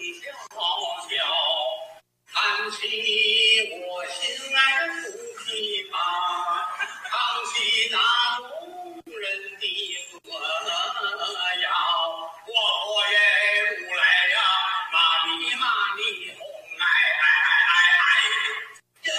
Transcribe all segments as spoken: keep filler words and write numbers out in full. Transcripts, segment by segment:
弹起我心爱的竖琵琶，唱起那动人的歌谣。我我耶乌来呀，玛尼玛尼红哎哎哎哎哎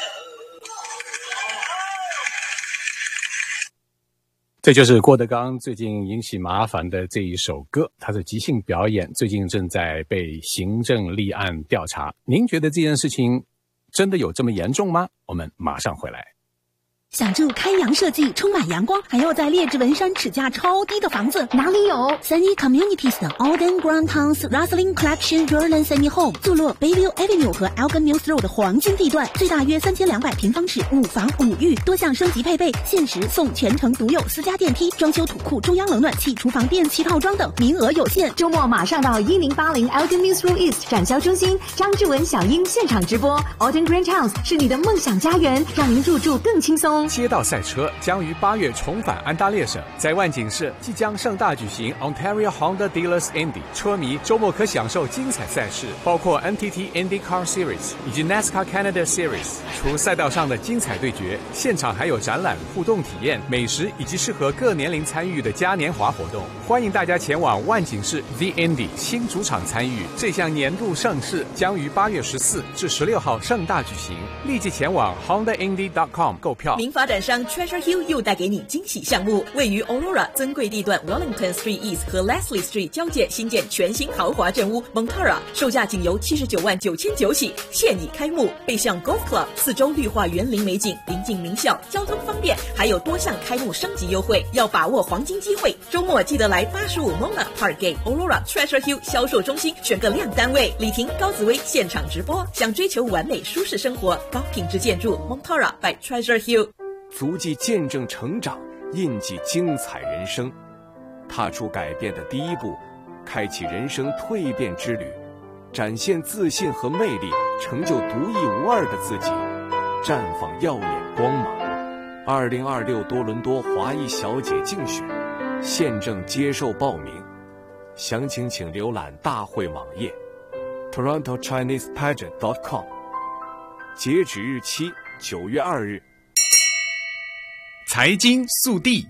这就是郭德纲最近引起麻烦的这一首歌，他的即兴表演最近正在被行政立案调查。您觉得这件事情真的有这么严重吗？我们马上回来。 想住开阳设计，充满阳光，还要在列治文山尺价超低的房子，哪里有 Sunny Communities 的 Alden Grand Towns Rustling Collection Roland Sunny Home， 坐落 Bayview Avenue 和 Elgin Mills Road 的黄金地段，最大约三千两百平方尺，五房五浴，多项升级配备，限时送全程独有私家电梯，装修土库、中央冷暖气、厨房电器套装等，名额有限。 周末马上到一零八零 Elgin Mills Road East 展销中心，张志文、小英现场直播。Alden Grand Towns 是你的梦想家园，让您入住更轻松。 街道赛车将于八月重返安大略省，在万景市即将盛大举行 Ontario Honda Dealers Indy， 车迷周末可享受精彩赛事，包括 N T T IndyCar Series 以及 NASCAR Canada Series。除赛道上的精彩对决，现场还有展览、互动体验、美食以及适合各年龄参与的嘉年华活动。欢迎大家前往万景市 The Indy 新主场参与这项年度盛事，将于八月十四至十六号盛大举行。立即前往 honda indy dot com 购票。 名发展商 Treasure Hill 又带给你惊喜项目，位于 Aurora 尊贵地段 Wellington Street East 和 Leslie Street 交界新建全新豪华镇屋 Montara， 售价仅由七十九万九千九起，现已开幕。背向 Golf Club， 四周绿化园林美景，临近名校，交通方便，还有多项开幕升级优惠，要把握黄金机会。周末记得来八十五 Mona Parkgate Aurora Treasure Hill 销售中心选个亮单位。李婷、高紫薇现场直播，想追求完美舒适生活，高品质建筑 Montara by Treasure Hill。 足迹见证成长，印记精彩人生，踏出改变的第一步，开启人生蜕变之旅，展现自信和魅力，成就独一无二的自己，绽放耀眼光芒。二零二六多伦多华裔小姐竞选现正接受报名，详情请浏览大会网页 toronto chinese pageant dot com， 截止日期九月二日。 财经速递，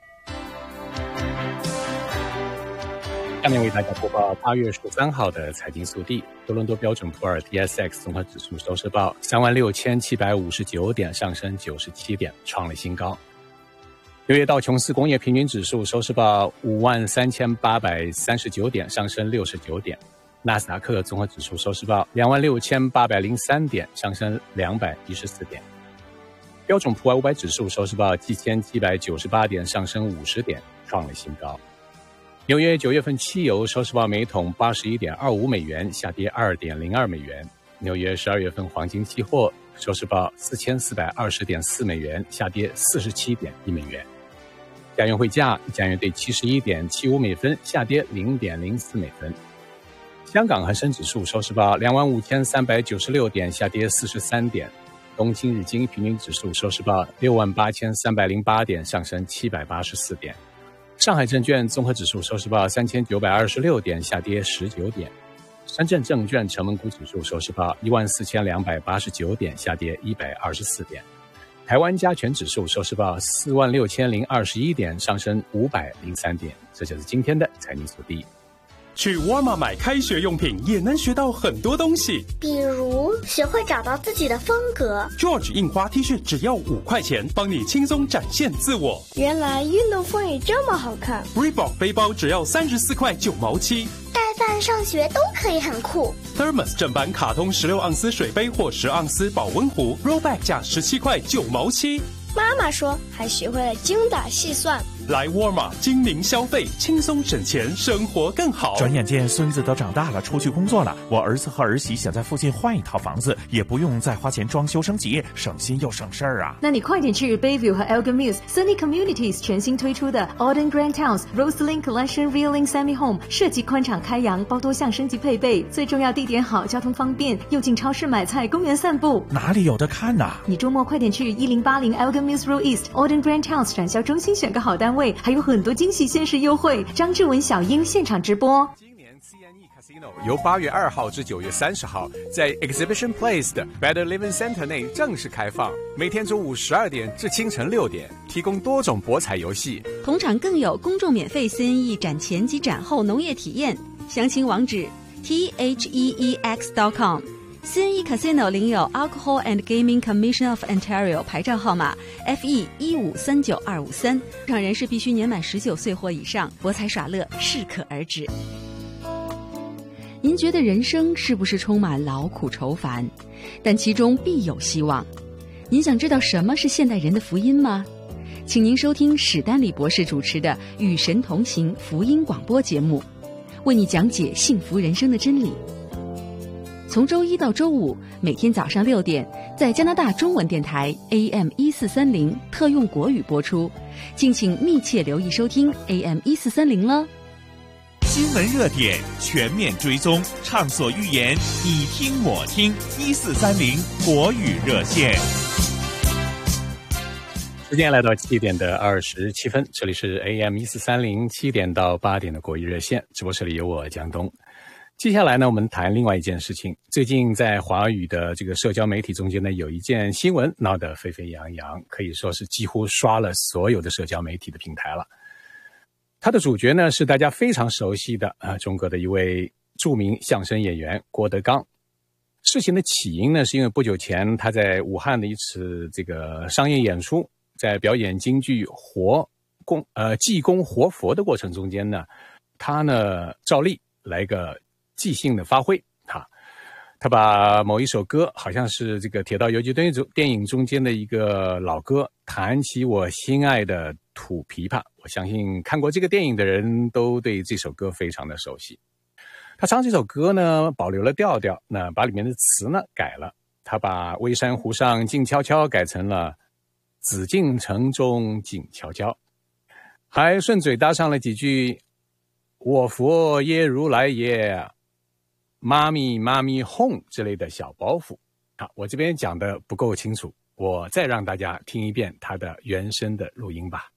下面为大家播报八月十三号的财经速递。多伦多标准普尔 T S X 综合指数收市报三万六千七百五十九点，上升九十七点，创了新高。纽约道琼斯工业平均指数收市报五万三千八百三十九点，上升六十九点。纳斯达克综合指数收市报两万六千八百零三点，上升两百一十四点。标准普尔五百指数收市报七千七百九十八点，上升五十点，创了新高。纽约九月份汽油收市报每桶八十一点二五美元，下跌二点零二美元。纽约十二月份黄金期货收市报四千四百二十点四美元，下跌四十七点一美元。加元汇价，加元兑七十一点七五美分，下跌零点零四美分。香港恒生指数收市报两万五千三百九十六点，下跌四十三点。东京日经平均指数收市报六万八千三百零八点，上升七百八十四点。上海证券综合指数收市报三千九百二十六点，下跌十九点。深圳证券成分股指数收市报一万四千两百八十九点，下跌一百二十四点。台湾加权指数收市报四万六千零二十一点，上升五百零三点。这就是今天的财经速递。 去沃尔玛买开学用品也能学到很多东西， 比如学会找到自己的风格。 George 印花 T 恤只要五块钱，帮你轻松展现自我。 原来运动风也这么好看。 Reebok 背包只要三十四块九毛七， 带饭上学都可以很酷。 Thermos 正版卡通十六盎司水杯或十盎司保温壶 Rollback 价十七块九毛七。 妈妈说还学会了精打细算。 来沃尔玛精明消费，轻松省钱，生活更好。 转眼间孙子都长大了，出去工作了，我儿子和儿媳想在附近换一套房子，也不用再花钱装修升级，省心又省事儿啊。 那你快点去 Bayview 和 Elgin Mills Sunny Communities 全新推出的 Alden Grand Towns Rustling Collection Reeling Sunny Home， 设计宽敞开阳，包多项升级配备，最重要地点好，交通方便，又进超市买菜，公园散步。 哪里有的看啊？ 你周末快点去一零八零 Elgin Mills Road East Alden Grand Towns 展销中心选个好单位，还有很多惊喜限时优惠。张志文、小英现场直播。 今年 C N E Casino 由八月二号至九月三十号，在 Exhibition Place 的 Better Living Center 内正式开放，每天中午十二点至清晨六点，提供多种博彩游戏。 同场更有公众免费 C N E 展前及展后农业体验，详情网址 T H E E X dot com。C N E Casino 领有 Alcohol and Gaming Commission of Ontario 牌照号码 F E 一五三九二五三，入场人士必须年满十九岁或以上，博彩耍乐适可而止。您觉得人生是不是充满劳苦愁烦？但其中必有希望。您想知道什么是现代人的福音吗？请您收听史丹利博士主持的《与神同行》福音广播节目，为你讲解幸福人生的真理。从周一到周五，每天早上六点，在加拿大中文电台 A M 一四三零特用国语播出，敬请密切留意收听 A M 一四三零了。 新闻热点全面追踪，畅所欲言，你听我听，一四三零国语热线。 时间来到七点的二十七分，这里是 A M 一四三零七点到八点的国语热线，直播室里有我江东。接下来呢，我们谈另外一件事情。最近在华语的这个社交媒体中间呢，有一件新闻闹得沸沸扬扬，可以说是几乎刷了所有的社交媒体的平台了。它的主角呢是大家非常熟悉的啊、呃，中国的一位著名相声演员郭德纲。事情的起因呢，是因为不久前他在武汉的一次这个商业演出，在表演京剧活供呃济公活佛的过程中间呢，他呢照例来个即兴的发挥哈、啊，他把某一首歌，好像是这个《铁道游击队》电影中间的一个老歌，弹起我心爱的土琵琶。我相信看过这个电影的人都对这首歌非常的熟悉。他唱这首歌呢，保留了调调，那把里面的词呢改了。他把微山湖上静悄悄改成了紫禁城中静悄悄，还顺嘴搭上了几句我佛耶如来耶妈咪妈咪哄之类的小包袱。好，我这边讲的不够清楚，我再让大家听一遍他的原声的录音吧。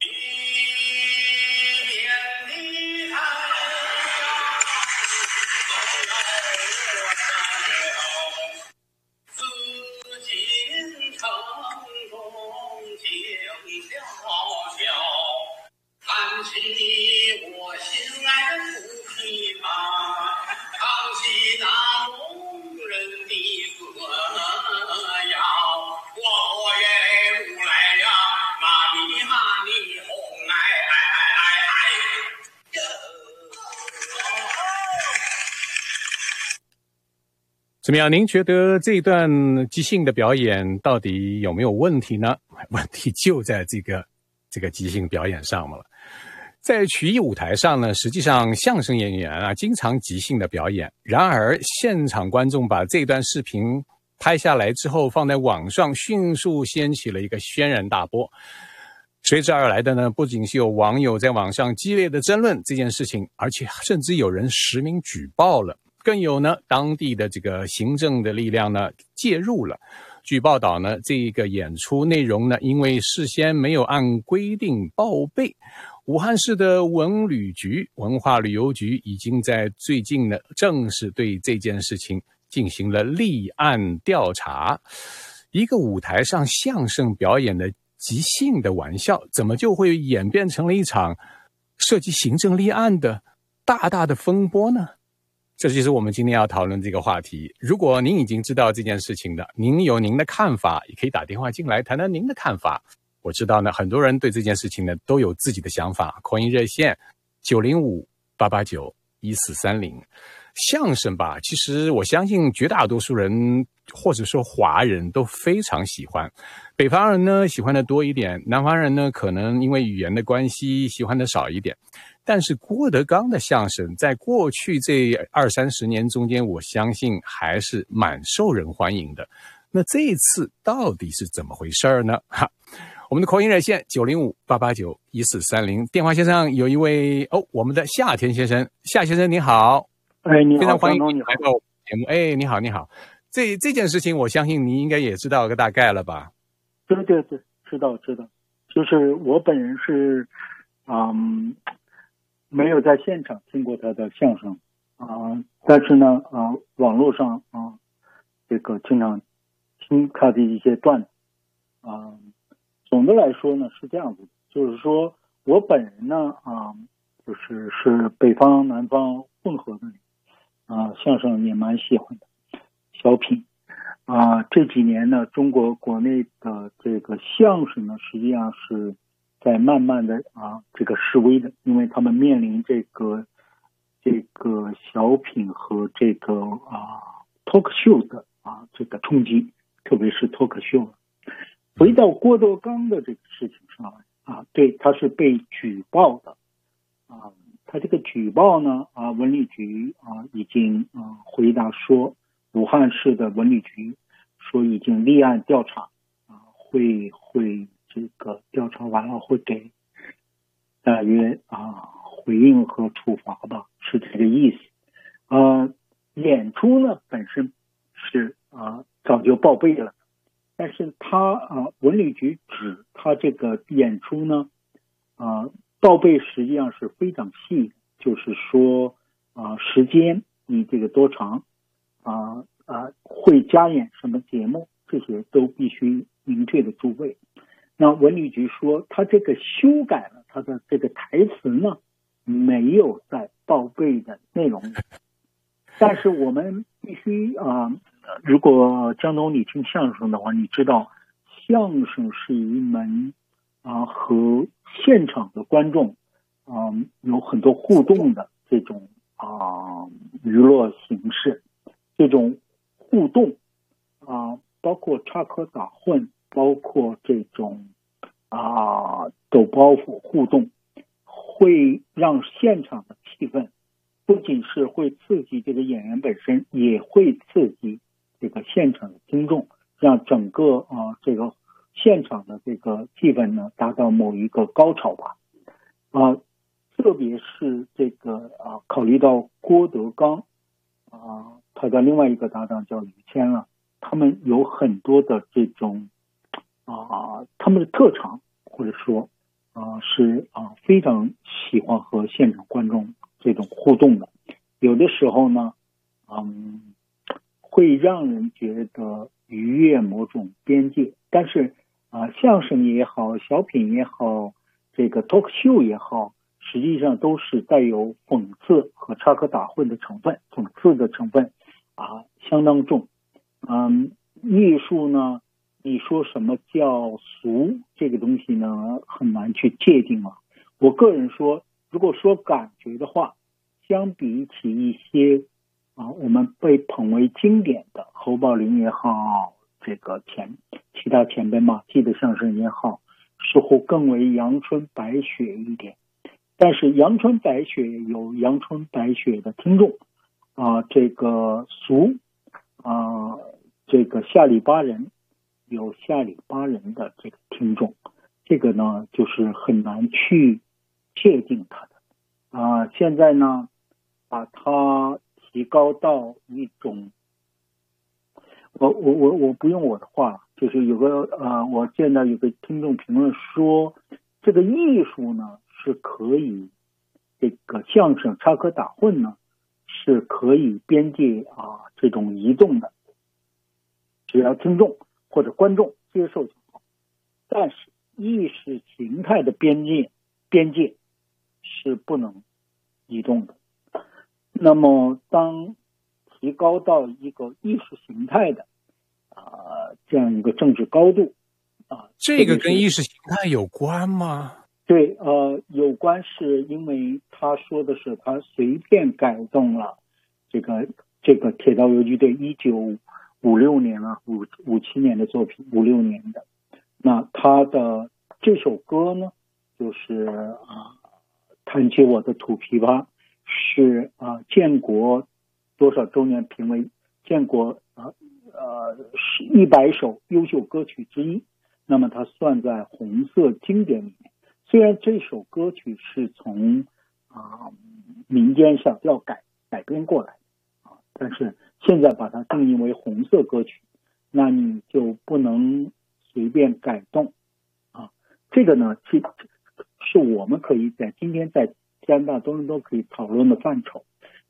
怎么样？您觉得这段即兴的表演到底有没有问题呢？问题就在这个这个即兴表演上了。在曲艺舞台上呢，实际上相声演员啊经常即兴的表演，然而现场观众把这段视频拍下来之后放在网上，迅速掀起了一个轩然大波。随之而来的呢，不仅是有网友在网上激烈的争论这件事情，而且甚至有人实名举报了。更有呢，当地的这个行政的力量呢介入了。据报道呢，这个演出内容呢，因为事先没有按规定报备，武汉市的文旅局、文化旅游局已经在最近呢正式对这件事情进行了立案调查。一个舞台上相声表演的即兴的玩笑，怎么就会演变成了一场涉及行政立案的大大的风波呢？这就是我们今天要讨论这个话题。如果您已经知道这件事情的，您有您的看法，也可以打电话进来谈谈您的看法。我知道呢，很多人对这件事情呢都有自己的想法。call in热线九零五八八九一四三零。相声吧，其实我相信绝大多数人或者说华人都非常喜欢。北方人呢喜欢的多一点，南方人呢可能因为语言的关系喜欢的少一点。但是郭德纲的相声在过去这二三十年中间，我相信还是蛮受人欢迎的。那这一次到底是怎么回事呢？哈，我们的 call in 热线九零五八八九一四三零，电话线上有一位哦，我们的夏天先生，夏先生你好， 哎，你好， 非常欢迎你来到节目。哎，你好，你好。这这件事情，我相信你应该也知道个大概了吧？ 对对对，知道知道。就是我本人是，嗯。没有在现场听过他的相声，啊、 啊，但是呢啊，网络上啊，这个经常听他的一些段子啊。总的来说呢是这样子，就是说我本人呢啊，就是是北方南方混合的人啊，相声也蛮喜欢的，小品啊，这几年呢，中国国内的这个相声呢，实际上是在慢慢的啊这个式微的，因为他们面临这个这个小品和这个啊 talk show 的啊这个冲击，特别是 talk show。回到郭德纲的这个事情上啊，对，他是被举报的啊，他这个举报呢啊，文旅局啊已经啊回答说，武汉市的文旅局说已经立案调查啊，会会这个调查完了会给大约啊回应和处罚吧，是这个意思。呃，演出呢本身是啊早就报备了。但是他啊，文旅局指他这个演出呢，啊，报备实际上是非常细的，就是说啊，时间你这个多长，啊啊，会加演什么节目，这些都必须明确的注备。那文旅局说，他这个修改了他的这个台词呢，没有在报备的内容里，但是我们必须啊。如果江东你听相声的话，你知道相声是一门啊和现场的观众啊有很多互动的这种啊娱乐形式，这种互动啊包括插科打诨，包括这种啊抖包袱互动，会让现场的气氛不仅是会刺激这个演员本身，也会刺激这个现场的听众，让整个啊这个现场的这个气氛呢达到某一个高潮吧。啊，特别是这个啊考虑到郭德纲啊他的另外一个搭档叫于谦了，他们有很多的这种啊他们的特长，或者说啊是啊非常喜欢和现场观众这种互动的，有的时候呢嗯会让人觉得逾越某种边界，但是啊，相声也好，小品也好，这个 talk show 也好，实际上都是带有讽刺和插科打诨的成分，讽刺的成分啊相当重。嗯，艺术呢，你说什么叫俗，这个东西呢很难去界定了。我个人说，如果说感觉的话，相比起一些啊，我们被捧为经典的侯宝林也好，这个前其他前辈马季的相声也好，似乎更为阳春白雪一点。但是阳春白雪有阳春白雪的听众啊，这个俗啊，这个下里巴人有下里巴人的这个听众，这个呢就是很难去界定它的啊。现在呢，把它提高到一种，我我我我不用我的话，就是有个呃，我见到有个听众评论说，这个艺术呢是可以，这个相声插科打诨呢是可以边界啊这种移动的，只要听众或者观众接受就好。但是意识形态的边界边界是不能移动的。那么当提高到一个意识形态的啊、呃、这样一个政治高度啊， 这个跟意识形态有关吗？ 对，呃，有关，是因为他说的是他随便改动了这个这个铁道游击队一九五六年啊五五七年的作品，五六年的，那他的这首歌呢，就是啊，弹起我的土琵琶。是啊，建国多少周年评为建国啊呃一百首优秀歌曲之一，那么它算在红色经典里面。虽然这首歌曲是从啊民间小调改改编过来啊，但是现在把它定义为红色歌曲，那你就不能随便改动啊。这个呢，是是我们可以在今天在加拿大多伦多可以讨论的范畴。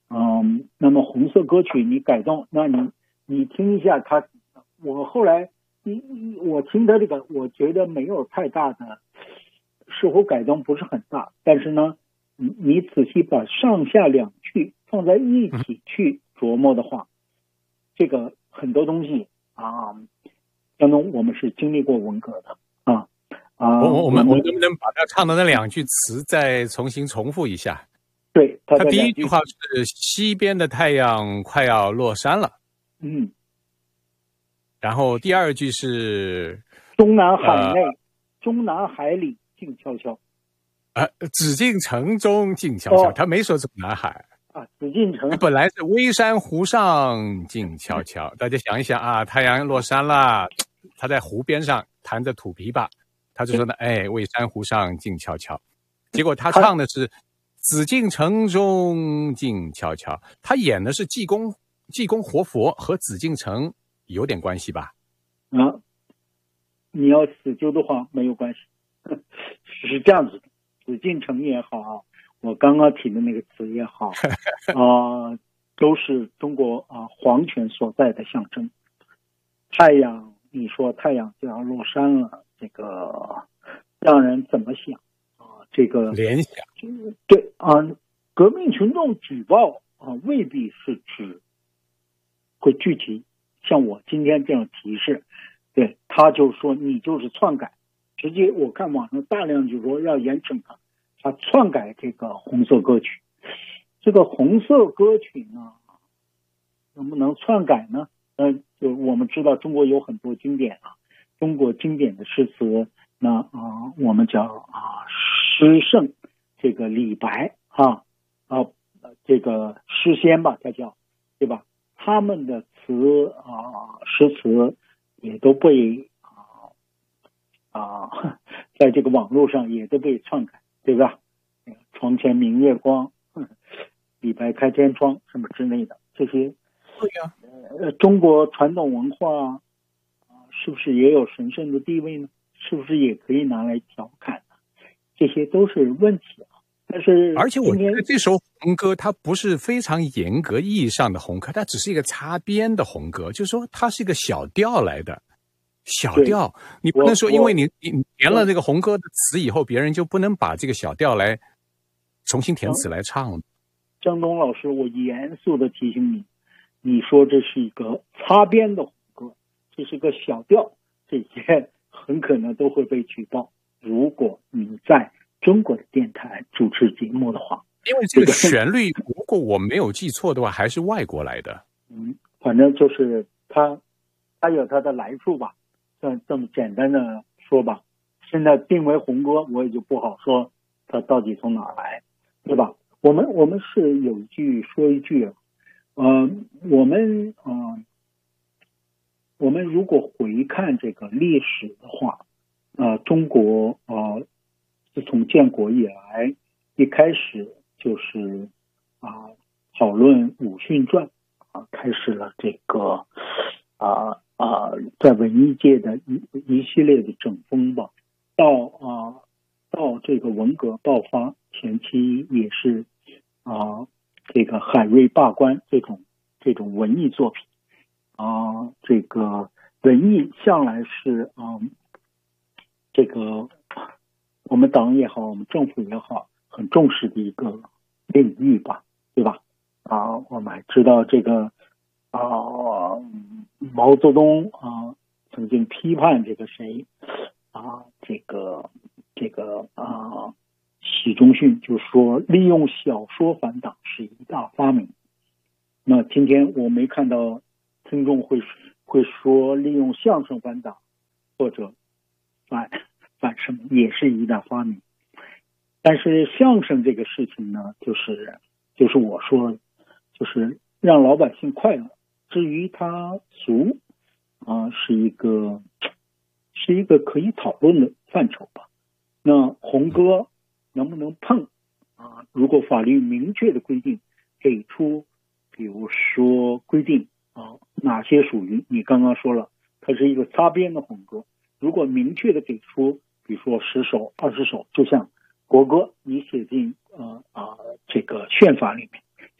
嗯，那么红色歌曲你改动，那你你听一下它，我后来你我听它这个，我觉得没有太大的，似乎改动不是很大，但是呢，你你仔细把上下两句放在一起去琢磨的话，这个很多东西啊，当中我们是经历过文革的啊啊， 我我我们我能不能把他唱的那两句词再重新重复一下？ 对，他第一句话是西边的太阳快要落山了， 嗯， 然后第二句是中南海内，呃、中南海里静悄悄， 呃，紫禁城中静悄悄，哦、他没说中南海啊，紫禁城本来是微山湖上静悄悄，大家想一想啊，太阳落山了，他在湖边上弹着土琵琶，他就说呢，哎，微山湖上静悄悄，结果他唱的是。紫禁城中静悄悄，他演的是济公，济公活佛和紫禁城有点关系吧？ 啊，你要死揪的话没有关系，是这样子的。紫禁城也好，我刚刚提的那个词也好，啊、呃，都是中国啊、呃、皇权所在的象征。太阳，你说太阳就要落山了，这个让人怎么想？这个联想对啊，革命群众举报啊，未必是指会具体像我今天这样提示，对，他就说你就是篡改，直接我看网上大量就说要严惩他，他篡改这个红色歌曲，这个红色歌曲呢，能不能篡改呢？呃，就我们知道中国有很多经典啊，中国经典的诗词。那啊、呃，我们叫啊诗圣，这个李白啊啊，这个诗仙吧，他叫对吧？他们的词啊诗词也都被啊啊，在这个网络上也都被篡改，对吧？床前明月光，李白开天窗什么之类的，这些对呀、 啊，呃，中国传统文化啊，是不是也有神圣的地位呢？是不是也可以拿来调侃呢？这些都是问题啊。但是， 而且我觉得这首红歌它不是非常严格意义上的红歌，它只是一个擦边的红歌，就是说它是一个小调来的。小调，你不能说因为你你填了这个红歌的词以后，别人就不能把这个小调来重新填词来唱了。 张东老师，我严肃的提醒你，你说这是一个擦边的红歌，这是个小调，这些。很可能都会被举报。如果你在中国的电台主持节目的话， 因为这个旋律，如果我没有记错的话，还是外国来的。 嗯，反正就是它，它有它的来处吧。这这么简单的说吧，现在定为红歌，我也就不好说它到底从哪儿来，对吧？我们我们是有一句说一句，呃，我们嗯。呃我们如果回看这个历史的话，呃，中国呃，自从建国以来，一开始就是啊、呃、讨论武训传啊、呃，开始了这个啊啊、呃、在文艺界的一一系列的整风吧。到啊、呃、到这个文革爆发前期，也是啊、呃、这个海瑞罢官这种这种文艺作品。啊、呃，这个文艺向来是嗯、呃，这个我们党也好，我们政府也好，很重视的一个领域吧，对吧？啊、呃，我们还知道这个啊、呃，毛泽东啊、呃、曾经批判这个谁啊、呃，这个这个啊、呃，习仲勋就说利用小说反党是一大发明。那今天我没看到。听众会会说利用相声反党，或者反反什么也是一大发明。但是相声这个事情呢，就是就是我说，就是让老百姓快乐。至于它俗啊、呃，是一个是一个可以讨论的范畴吧。那红歌能不能碰啊、呃？如果法律明确的规定，给出比如说规定。啊，哪些属于你刚刚说了，它是一个擦边的红歌。如果明确的给出，比如说十首、二十首，就像国歌，你写进呃啊、呃、这个宪法里面，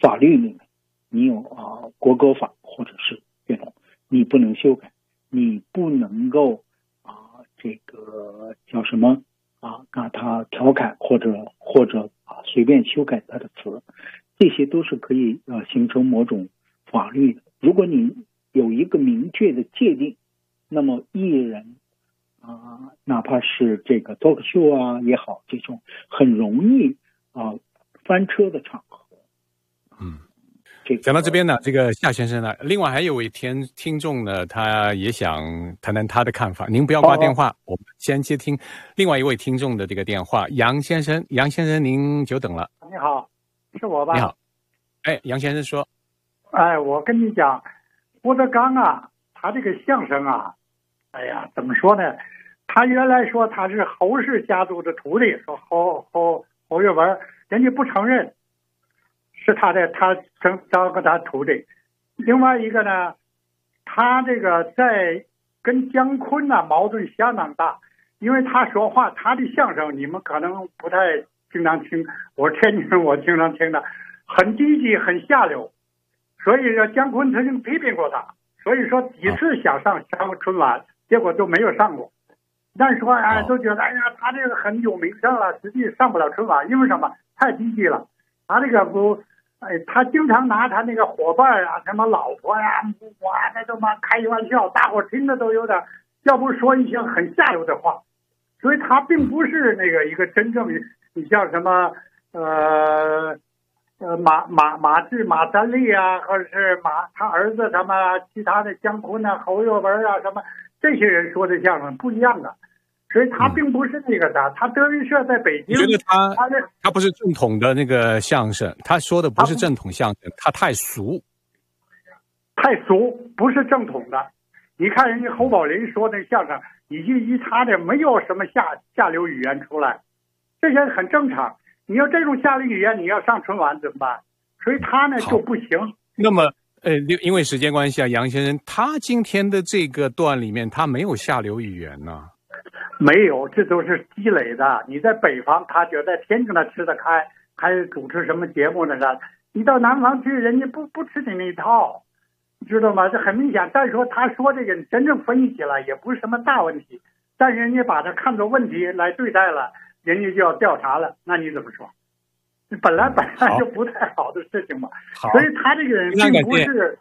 法律里面，你有啊国歌法或者是这种，你不能修改，你不能够啊这个叫什么啊把它调侃或者或者啊随便修改它的词，这些都是可以呃形成某种法律的。如果你有一个明确的界定，那么艺人啊，哪怕是这个脱口秀啊也好，这种很容易啊翻车的场合。 嗯， 这个、 讲到这边呢，这个夏先生呢，另外还有位听听众呢，他也想谈谈他的看法。您不要挂电话，哦、我们先接听另外一位听众的这个电话。杨先生，杨先生，您久等了。 你好，是我吧？ 你好，哎，杨先生说， 哎，我跟你讲，郭德纲啊，他这个相声啊，哎呀，怎么说呢？他原来说他是侯氏家族的徒弟，说侯侯侯月文，人家不承认是他的，他称当个他徒弟。另外一个呢，他这个在跟姜昆呢、啊、矛盾相当大，因为他说话，他的相声你们可能不太经常听，我天津人我经常听的，很低级，很下流，所以说姜昆曾经批评过他，所以说几次想上上春晚，结果都没有上过。但是说哎，都觉得哎呀，他这个很有名声了，实际上不了春晚，因为什么？太低级了。他这个不，哎，他经常拿他那个伙伴啊，什么老婆呀、哇，那他妈开玩笑，大伙听着都有点，要不说一些很下流的话。所以他并不是那个一个真正，你像什么呃呃马马马志马三立啊，或者是马他儿子什么其他的姜昆啊、侯月文啊什么。这些人说的相声不一样的，所以他并不是那个的。他德云社在北京， 你觉得他他他不是正统的那个相声，他说的不是正统相声，他太俗， 太俗，不是正统的。你看人家侯宝林说那相声，以及以他的没有什么下下流语言出来，这些很正常。你要这种下流语言，你要上春晚怎么办？所以他呢就不行。 那么。呃，因为时间关系啊，杨先生，他今天的这个段里面，他没有下流语言呢。 没有，这都是积累的。你在北方，他觉得天津他吃得开，还主持什么节目呢？你到南方去，人家不不吃你那一套，知道吗？这很明显。再说他说这个真正分析起来也不是什么大问题，但是人家把它看作问题来对待了，人家就要调查了。那你怎么说？本来本来就不太好的事情嘛，所以他这个人并不是。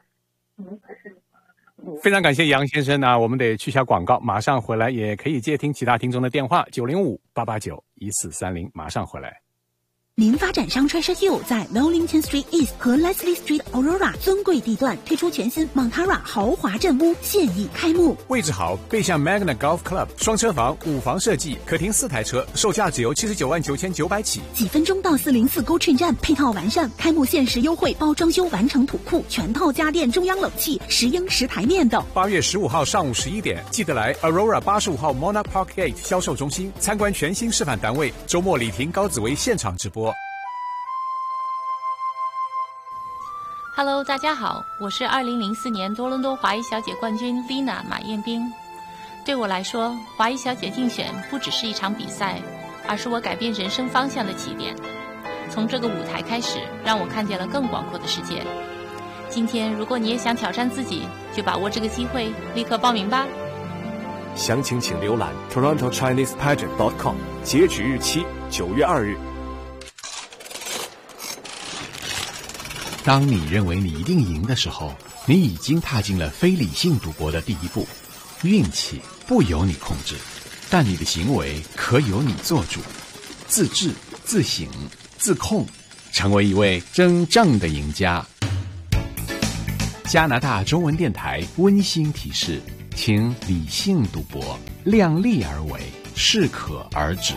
非常感谢杨先生呢、啊，我们得去下广告，马上回来，也可以接听其他听众的电话九零五八八九一四三零，马上回来。 零发展商 Treasure Hill 在 Wellington Street East 和 Leslie Street Aurora 尊贵地段推出全新 Montara 豪华镇屋，现已开幕。 位置好，背向 Magna Golf Club， 双车房、五房设计，可停四台车，售价只由七十九万九千九百起。 几分钟到四零四 Go Train 站，配套完善，开幕限时优惠，包装修完成土库，全套家电、中央冷气、石英石台面等。 八月十五号上午十一点，记得来 Aurora 八十五号 Monarch Park Gate 销售中心参观全新示范单位。周末李婷、高紫薇现场直播。 Hello， 大家好，我是二零零四年多伦多华裔小姐冠军 Lina 马彦冰。对我来说，华裔小姐竞选不只是一场比赛，而是我改变人生方向的起点。从这个舞台开始，让我看见了更广阔的世界。今天，如果你也想挑战自己，就把握这个机会，立刻报名吧。 详情请浏览 Toronto Chinese Pageant dot com， 截止日期九月二日。 当你认为你一定赢的时候，你已经踏进了非理性赌博的第一步。运气不由你控制，但你的行为可由你做主。自制、自省、自控，成为一位真正的赢家。加拿大中文电台温馨提示，请理性赌博，量力而为，适可而止。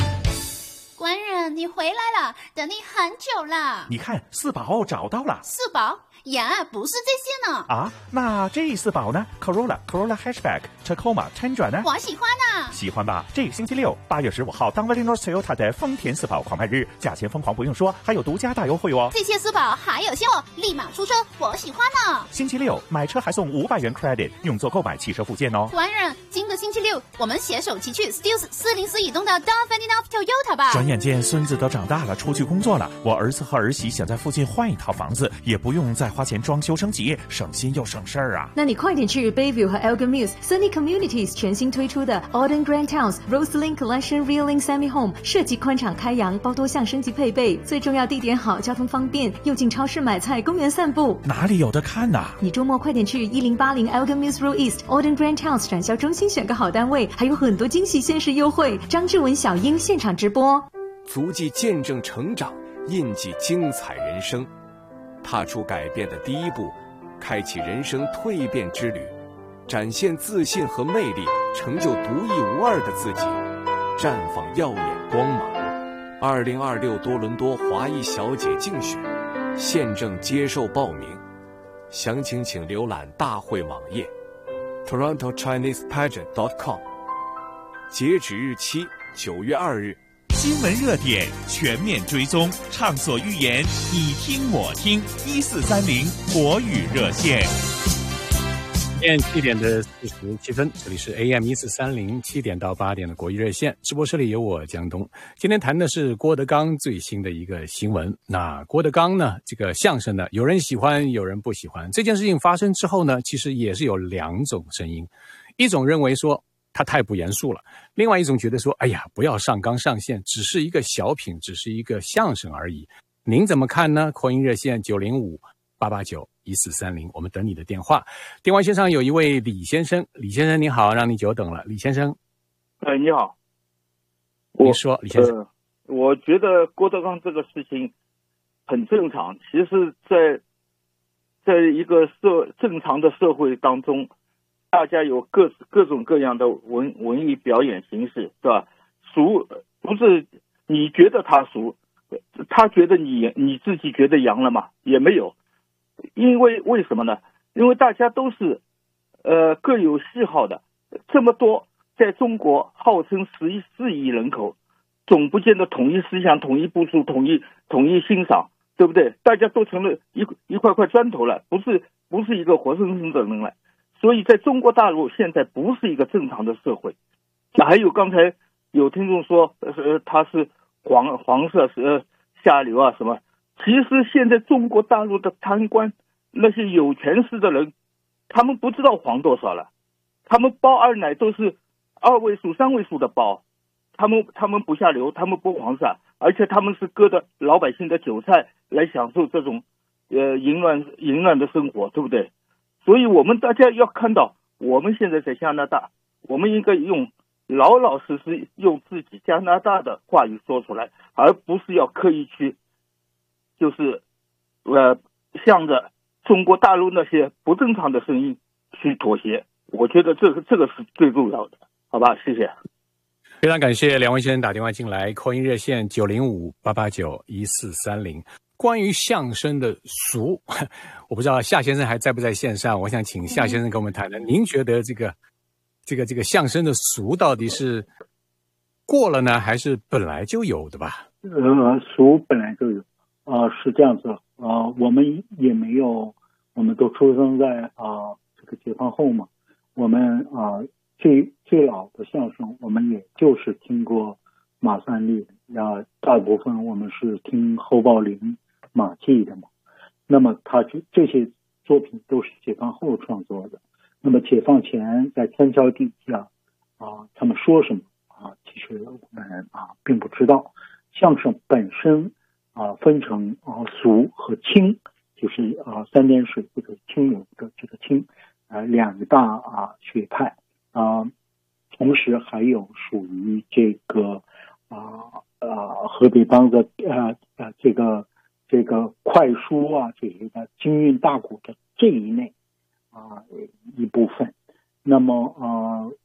官人，你回来了，等你很久了。 你看，四宝找到了。 四宝呀，不是这些呢。 啊，那这四宝呢 ？Corolla、Corolla Hatchback、Tacoma、Tundra 呢？ 我喜欢呢。 喜欢吧？这个星期六，八月十五号，当 Valinor Toyota 的丰田四宝狂卖日，价钱疯狂不用说，还有独家大优惠哦。 这些四宝还有效，立马出车，我喜欢呢。 星期六买车还送五百元 credit， 用作购买汽车附件哦。 官人，今个星期六我们携手骑去 Stills 四零四以东的 Don Valinor Toyota 吧。 转眼间，孙子都长大了，出去工作了。我儿子和儿媳想在附近换一套房子，也不用再花钱装修升级，省心又省事儿啊。 那你快点去 Bayview 和 Elgin Mills Sunny Communities 全新推出的 Auden Grand Towns Rosslyn Collection Realing Semi Home， 设计宽敞开扬，包多项升级配备，最重要地点好，交通方便，又进超市买菜，公园散步。 哪里有的看啊？ 你周末快点去一零八零 Elgin Mills Road East Auden Grand Towns 展销中心选个好单位，还有很多惊喜限时优惠。张志文、小英现场直播， 足迹见证成长，印记精彩人生，踏出改变的第一步，开启人生蜕变之旅，展现自信和魅力，成就独一无二的自己，绽放耀眼光芒。二零二六多伦多华裔小姐竞选现正接受报名，详情请浏览大会网页 toronto chinese pageant dot com， 截止日期九月二日。 新闻热点全面追踪，畅所欲言，你听我听，一四三零国语热线。 现七点的四十七分，这里是 A M 一四三零，七点到八点的国语热线直播室里有我江东。今天谈的是郭德纲最新的一个新闻。那郭德纲呢，这个相声呢，有人喜欢，有人不喜欢。这件事情发生之后呢，其实也是有两种声音，一种认为说他太不严肃了，另外一种觉得说，哎呀，不要上纲上线，只是一个小品，只是一个相声而已。您怎么看呢？扩音热线九零五八八九一四三零，我们等你的电话。电话线上有一位李先生，李先生你好，让你久等了。李先生， 哎，你好， 你说，李先生、 呃，我觉得郭德纲这个事情很正常。其实在，在在一个社正常的社会当中，大家有各各种各样的文文艺表演形式，是吧？俗不是你觉得他俗，他觉得你你自己觉得洋了吗？也没有。因为为什么呢？因为大家都是呃各有喜好的，这么多，在中国号称十一四亿人口，总不见得统一思想、统一步数、统一统一欣赏，对不对？大家都成了一一块块砖头了，不是不是一个活生生的人了。所以在中国大陆现在不是一个正常的社会。还有刚才有听众说，呃，他是黄黄色是、呃、下流啊什么。其实现在中国大陆的贪官，那些有权势的人，他们不知道黄多少了，他们包二奶都是二位数、三位数的包，他们他们不下流，他们不黄色，而且他们是割的老百姓的韭菜来享受这种呃淫乱淫乱的生活，对不对？所以我们大家要看到，我们现在在加拿大，我们应该用老老实实用自己加拿大的话语说出来，而不是要刻意去就是呃向着中国大陆那些不正常的声音去妥协。我觉得这个这个是最重要的，好吧？谢谢。 非常感谢两位先生打电话进来，扣音热线九零五八八九一四三零。关于相声的俗，我不知道夏先生还在不在线上，我想请夏先生跟我们谈谈，您觉得这个这个这个相声的俗到底是过了呢，还是本来就有的吧？ 呃，俗本来就有，呃，是这样子，呃，我们也没有，我们都出生在啊、呃、这个解放后嘛，我们啊、呃、最最老的相声，我们也就是听过马三立，啊，大部分我们是听侯宝林、马季的嘛。那么他这些作品都是解放后创作的。那么解放前在天桥底下啊，他们说什么啊？其实我们啊并不知道。相声本身啊分成啊俗和清，就是啊三点水这个清流的这个清啊两大啊学派啊，同时还有属于这个啊啊河北梆子啊啊这个这个快书啊这些的京韵大鼓的这一类啊一部分。那么呃